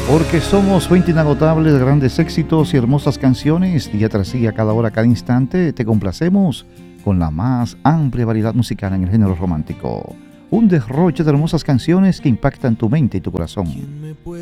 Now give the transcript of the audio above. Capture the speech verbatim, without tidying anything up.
Porque somos veinte inagotables, grandes éxitos y hermosas canciones, día tras día, cada hora, cada instante, te complacemos con la más amplia variedad musical en el género romántico. Un derroche de hermosas canciones que impactan tu mente y tu corazón.